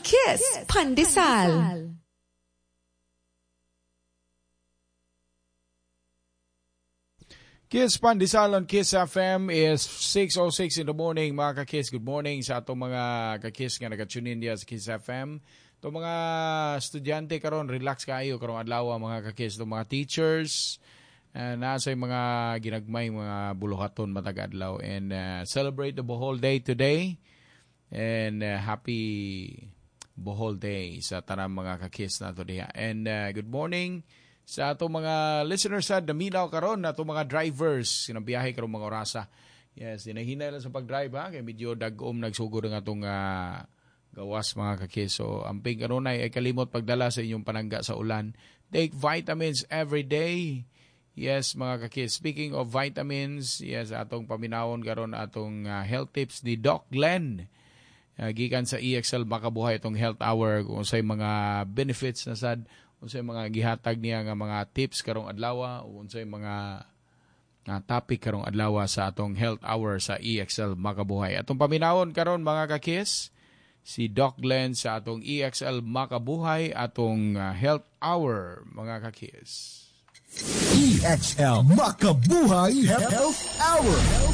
Kiss Pandesal. Kiss Pandesal on Kiss FM is 6:06 in the morning, mga ka-Kiss. Good morning sa atong mga ka-Kiss nga nag-tune in diya sa Kiss FM. Itong mga estudyante karon, relax kayo karong adlaw, mga ka-Kiss. Itong mga teachers, nasa mga ginagmay, mga buluhaton matag adlaw, and celebrate the Bohol Day today. And happy Bohol Day sa tanang mga ka-Kiss nato diha. And good morning sa ato mga listeners sa Daminaw karon, ato mga drivers sinang biyahe karong mga orasa. Yes, hinahinay lang sa pag-drive ha, kay medyo dagom nagsugod ang atong gawas mga ka-Kiss. So amping karon ay kalimot pagdala sa inyong panangga sa ulan. Take vitamins every day. Yes, mga ka-Kiss. Speaking of vitamins, yes, atong paminawon karon atong health tips ni Doc Glenn. Gikan sa EXL Makabuhay itong health hour kung say mga benefits na sad, kung say mga gihatag niya nga mga tips karong adlaw, kung say mga topic karong adlaw sa atong health hour sa EXL Makabuhay. Atong paminawon karon mga ka-Kiss, si Doc Glenn sa atong EXL Makabuhay atong health hour mga ka-Kiss. EXL Makabuhay Health Hour.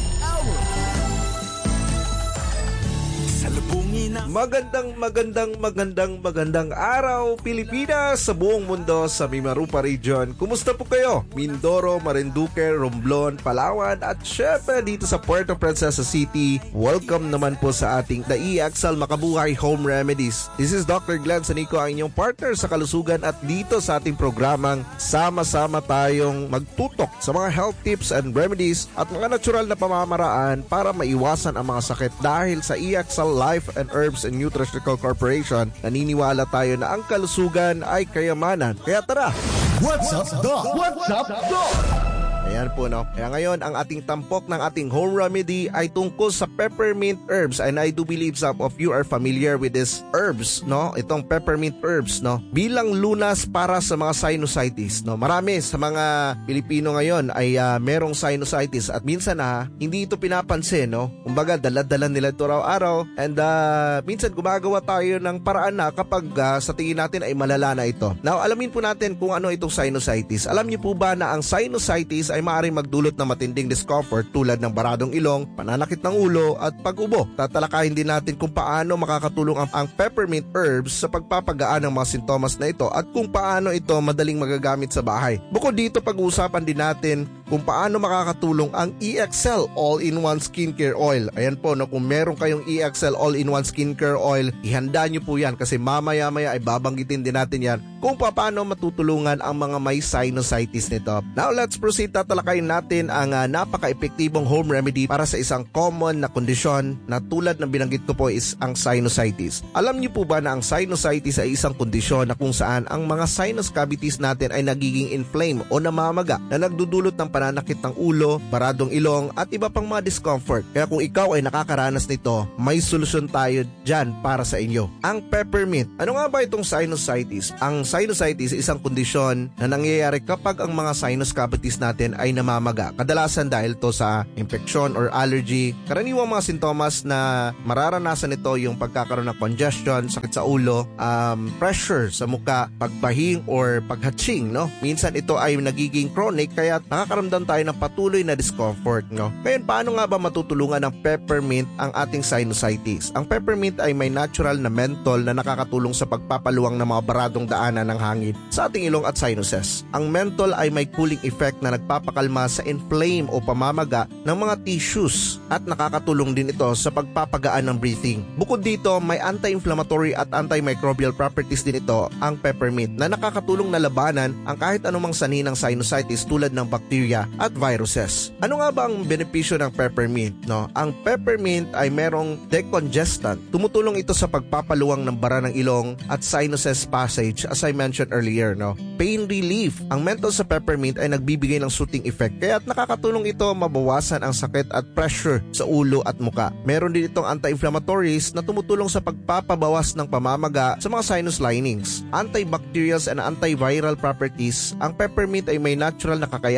Magandang araw Pilipinas sa buong mundo sa Mimarupa Region. Kumusta po kayo? Mindoro, Marinduque, Romblon, Palawan at syempre dito sa Puerto Princesa City. Welcome naman po sa ating The EXL Makabuhay Home Remedies. This is Dr. Glenn Sanico, ang inyong partner sa kalusugan, at dito sa ating programang sama-sama tayong magtutok sa mga health tips and remedies at mga natural na pamamaraan para maiwasan ang mga sakit. Dahil sa EXL Life and Herbs and Nutraceutical Corporation, naniniwala tayo na ang kalusugan ay kayamanan. Kaya tara! What's up, Doc? What's up, Doc? Ayan po, no? Kaya ngayon, ang ating tampok ng ating home remedy ay tungkol sa peppermint herbs, and I do believe some of you are familiar with these herbs, no? Itong peppermint herbs, no? Bilang lunas para sa mga sinusitis, no? Marami sa mga Pilipino ngayon ay merong sinusitis at minsan hindi ito pinapansin, no? Kumbaga, dala-dala nila ito araw-araw, and minsan gumagawa tayo ng paraan na kapag sa tingin natin ay malala na ito. Now, alamin po natin kung ano itong sinusitis. Alam niyo po ba na ang sinusitis ay maaaring magdulot ng matinding discomfort tulad ng baradong ilong, pananakit ng ulo at pag-ubo. Tatalakayin din natin kung paano makakatulong ang peppermint herbs sa pagpapagaan ng mga sintomas na ito at kung paano ito madaling magagamit sa bahay. Bukod dito, pag-uusapan din natin kung paano makakatulong ang EXL All-in-One Skincare Oil. Ayan po, no, kung meron kayong EXL All-in-One Skincare Oil, ihanda nyo po yan kasi mamaya-maya ay babanggitin din natin yan kung paano matutulungan ang mga may sinusitis nito. Now let's proceed. Tatalakayin natin ang napaka-epektibong home remedy para sa isang common na kondisyon na tulad ng binanggit ko po is ang sinusitis. Alam niyo po ba na ang sinusitis ay isang kondisyon na kung saan ang mga sinus cavities natin ay nagiging inflame o namamaga na nagdudulot ng pananakit ng ulo, baradong ilong at iba pang mga discomfort. Kaya kung ikaw ay nakakaranas nito, may solusyon tayo dyan para sa inyo. Ang peppermint. Ano nga ba itong sinusitis? Ang sinusitis is isang kondisyon na nangyayari kapag ang mga sinus cavities natin ay namamaga. Kadalasan dahil to sa infeksyon or allergy. Karaniwang mga sintomas na mararanasan nito yung pagkakaroon ng congestion, sakit sa ulo, pressure sa muka, pagpahing or paghatching, no? Minsan ito ay nagiging chronic kaya nakakaramdam tayo ng patuloy na discomfort, no? Ngayon, paano nga ba matutulungan ng peppermint ang ating sinusitis? Ang peppermint ay may natural na menthol na nakakatulong sa pagpapaluwang ng mga baradong daanan ng hangin sa ating ilong at sinuses. Ang menthol ay may cooling effect na nagpapakalma sa inflame o pamamaga ng mga tissues at nakakatulong din ito sa pagpapagaan ng breathing. Bukod dito, may anti-inflammatory at antimicrobial properties din ito ang peppermint na nakakatulong na labanan ang kahit anumang sanhi ng sinusitis tulad ng bacteria at viruses. Ano nga ba ang benepisyo ng peppermint? No? Ang peppermint ay merong decongestant. Tumutulong ito sa pagpapaluwang ng bara ng ilong at sinuses passage as I mentioned earlier. No? Pain relief. Ang menthol sa peppermint ay nagbibigay ng soothing effect kaya nakakatulong ito mabawasan ang sakit at pressure sa ulo at muka. Meron din itong anti-inflammatories na tumutulong sa pagpapabawas ng pamamaga sa mga sinus linings. Antibacterials and antiviral properties. Ang peppermint ay may natural na kakayahan na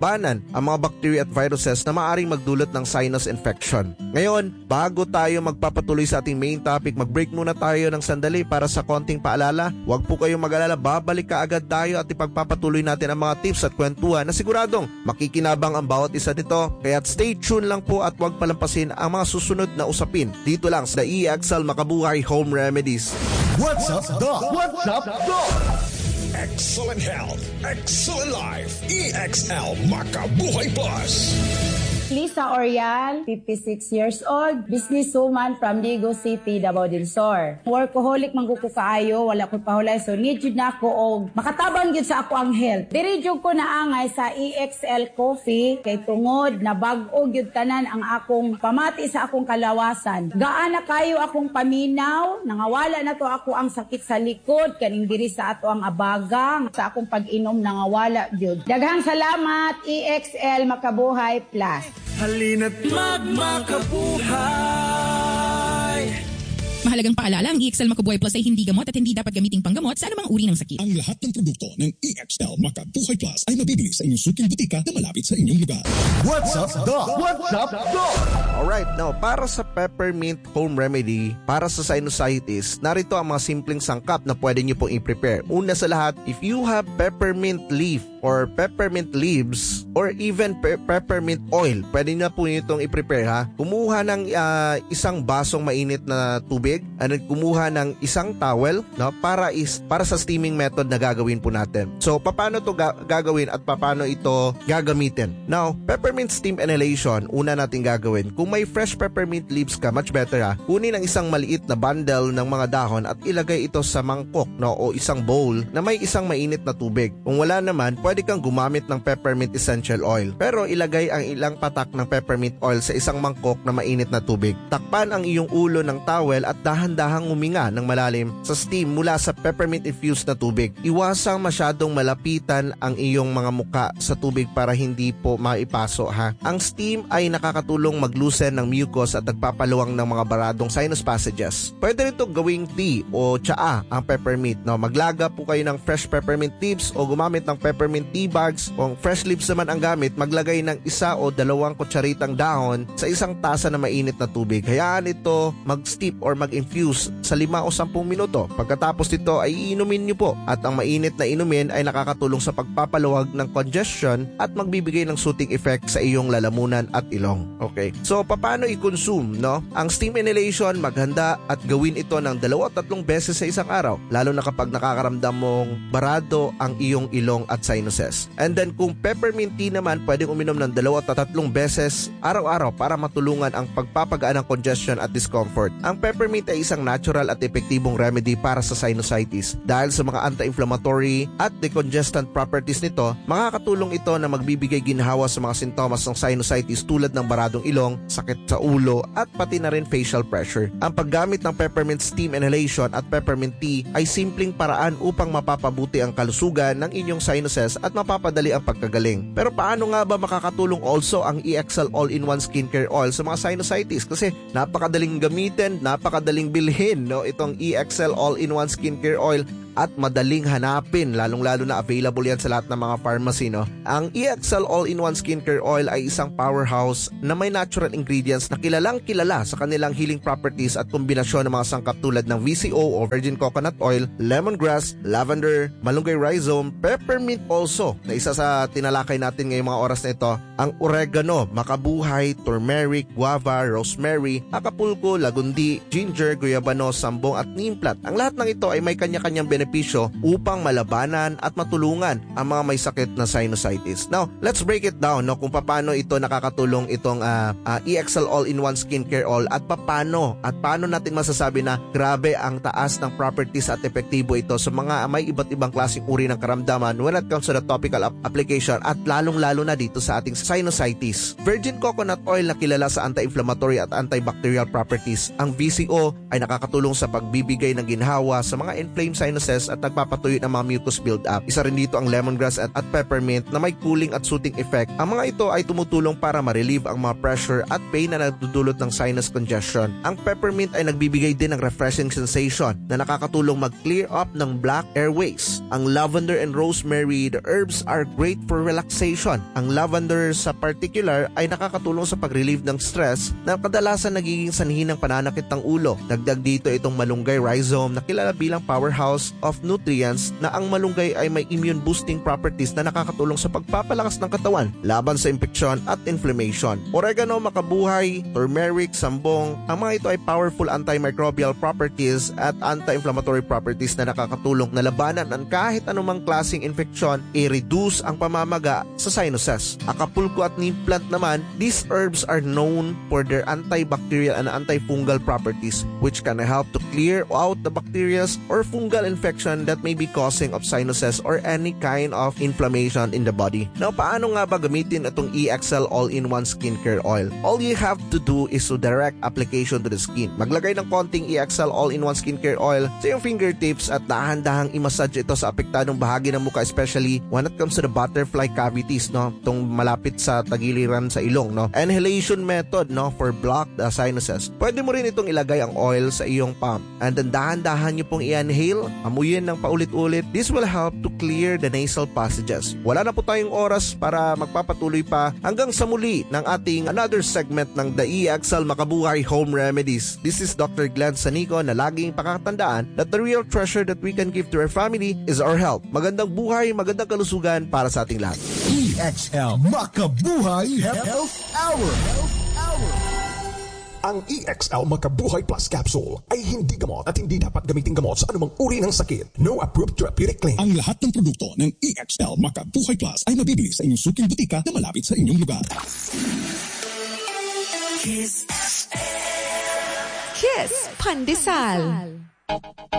labanan ang mga bacteria at viruses na maaaring magdulot ng sinus infection. Ngayon, bago tayo magpapatuloy sa ating main topic, mag-break muna tayo ng sandali para sa konting paalala. Huwag po kayong mag-alala, babalik ka agad tayo at ipagpapatuloy natin ang mga tips at kwentuhan na siguradong makikinabang ang bawat isa nito. Kaya stay tuned lang po at huwag palampasin ang mga susunod na usapin dito lang sa EXL Makabuhay Home Remedies. What's up, Doc? What's up, Doc? Excellent health, excellent life. EXL Makabuhay Plus. Lisa Orial, 56 years old, businesswoman from Digo City, Davao del Sur. Workaholic man ko kaayo, wala ko pahulay, so need jud na ako og makatabang jud sa ako ang health. Diri jud ko naangay sa EXL Coffee kay tungod na bag-o jud tanan ang akong pamati sa akong kalawasan. Gaana kayo akong paminaw, nangawala na to ako ang sakit sa likod kaning diri sa ato ang abagang sa akong pag-inom nangawala jud. Daghang salamat EXL Makabuhay Plus. Halina't magmakabuhay. Mahalagang paalala, ang EXL Makabuhay Plus ay hindi gamot at hindi dapat gamiting panggamot sa anumang uri ng sakit. Ang lahat ng produkto ng EXL Makabuhay Plus ay mabibili sa inyong suking butika na malapit sa inyong lugar. What's up, Doc? What's up, Doc? Alright, now para sa peppermint home remedy, para sa sinusitis, narito ang mga simpleng sangkap na pwede nyo pong i-prepare. Una sa lahat, if you have peppermint leaf or peppermint leaves or even peppermint oil, pwede na po nyo itong i-prepare ha. Kumuha ng isang basong mainit na tubig and kumuha ng isang towel no, para sa steaming method na gagawin po natin. So, paano to gagawin at paano ito gagamitin? Now, peppermint steam inhalation, una natin gagawin. Kung may fresh peppermint leaves ka, much better ha. Kunin ang isang maliit na bundle ng mga dahon at ilagay ito sa mangkok no, o isang bowl na may isang mainit na tubig. Kung wala naman, pwede kang gumamit ng peppermint essential oil. Pero ilagay ang ilang patak ng peppermint oil sa isang mangkok na mainit na tubig. Takpan ang iyong ulo ng towel at dahan-dahang huminga ng malalim sa steam mula sa peppermint infused na tubig. Iwasang masyadong malapitan ang iyong mga muka sa tubig para hindi po maipaso ha. Ang steam ay nakakatulong mag-loosen ng mucus at nagpapaluwang ng mga baradong sinus passages. Pwede rin itong gawing tea o tsaa ang peppermint. No, maglaga po kayo ng fresh peppermint leaves o gumamit ng peppermint tea bags. Kung fresh leaves naman ang gamit, maglagay ng 1 o 2 kutsaritang dahon sa isang tasa na mainit na tubig. Hayaan ito mag-steep or mag-infuse sa 5 o 10 minuto. Pagkatapos nito ay iinumin nyo po at ang mainit na inumin ay nakakatulong sa pagpapaluwag ng congestion at magbibigay ng soothing effect sa iyong lalamunan at ilong. Okay. So, paano i-consume, no? Ang steam inhalation, maghanda at gawin ito ng 2 o 3 beses sa isang araw, lalo na kapag nakakaramdam mong barado ang iyong ilong at sinuses. And then kung peppermint tea naman, pwedeng uminom ng 2 o 3 beses araw-araw para matulungan ang pagpapagaan ng congestion at discomfort. Ang peppermint ay isang natural at epektibong remedy para sa sinusitis. Dahil sa mga anti-inflammatory at decongestant properties nito, makakatulong ito na magbibigay ginhawa sa mga sintomas ng sinusitis tulad ng baradong ilong, sakit sa ulo at pati na rin facial pressure. Ang paggamit ng peppermint steam inhalation at peppermint tea ay simpleng paraan upang mapapabuti ang kalusugan ng inyong sinuses at mapapadali ang pagkagaling. Pero paano nga ba makakatulong also ang EXL All-in-One Skincare Oil sa mga sinusitis? Kasi napakadaling gamitin, napakadaling bilhin, no? Itong EXL All-in-One Skincare Oil at madaling hanapin, lalong-lalo na available yan sa lahat ng mga pharmacy, no? Ang EXL All-in-One Skincare Oil ay isang powerhouse na may natural ingredients na kilalang-kilala sa kanilang healing properties at kombinasyon ng mga sangkap tulad ng VCO o virgin coconut oil, lemongrass, lavender, malunggay rhizome, peppermint also, na isa sa tinalakay natin ngayong mga oras na ito, ang oregano, makabuhay, turmeric, guava, rosemary, acapulco, lagundi, ginger, guyabano, sambong at neem plant. Ang lahat ng ito ay may kanya-kanyang benepisyo upang malabanan at matulungan ang mga may sakit na sinusitis. Now, let's break it down, no, kung paano ito nakakatulong itong EXL All-in-One Skincare Oil at paano natin masasabi na grabe ang taas ng properties at epektibo ito sa mga may iba't ibang klaseng uri ng karamdaman when it comes to the topical application at lalong-lalo na dito sa ating sinusitis. Virgin coconut oil na kilala sa anti-inflammatory at antibacterial properties. Ang VCO ay nakakatulong sa pagbibigay ng ginhawa sa mga inflamed sinuses at nagpapatuyo ng mga mucus build-up. Isa rin dito ang lemongrass at peppermint na may cooling at soothing effect. Ang mga ito ay tumutulong para ma-relieve ang mga pressure at pain na nagdudulot ng sinus congestion. Ang peppermint ay nagbibigay din ng refreshing sensation na nakakatulong mag-clear up ng black airways. Ang lavender and rosemary herbs are great for relaxation. Ang lavender sa particular ay nakakatulong sa pag-relieve ng stress na kadalasan nagiging sanhi ng pananakit ng ulo. Dagdag dito itong malunggay rhizome na kilala bilang powerhouse of nutrients na ang malunggay ay may immune boosting properties na nakakatulong sa pagpapalakas ng katawan laban sa impeksyon at inflammation. Oregano, makabuhay, turmeric, sambong, ang mga ito ay powerful antimicrobial properties at anti-inflammatory properties na nakakatulong na labanan ang kahit anumang klaseng infeksyon, i-reduce ang pamamaga sa sinuses. Acapulco at neem plant naman, these herbs are known for their antibacterial and antifungal properties which can help to clear out the bacteria or fungal infection that may be causing of sinuses or any kind of inflammation in the body. Now, paano nga ba gamitin itong EXL All-in-One Skincare Oil? All you have to do is to direct application to the skin. Maglagay ng konting EXL All-in-One Skincare Oil sa iyong fingertips at dahan-dahang i-massage ito sa apektadong bahagi ng mukha, especially when it comes to the butterfly cavities, no? Itong malapit sa tagiliran sa ilong, no? Inhalation method, no? For blocked sinuses. Pwede mo rin itong ilagay ang oil sa iyong palm and then dahan-dahan nyo pong i-inhale, amuyin ng paulit-ulit. This will help to clear the nasal passages. Wala na po tayong oras para magpapatuloy pa hanggang sa muli ng ating another segment ng The EXL Makabuhay Home Remedies. This is Dr. Glenn Sanico na laging pakatandaan that the real treasure that we can give to our family is our health. Magandang buhay, magandang kalusugan para sa ating lahat. EXL Makabuhay Health Hour. Ang EXL Makabuhay Plus Capsule ay hindi gamot at hindi dapat gamitin gamot sa anumang uri ng sakit. No approved therapeutic claim. Ang lahat ng produkto ng EXL Makabuhay Plus ay mabibili sa inyong suking butika na malapit sa inyong lugar. Kiss Pandesal.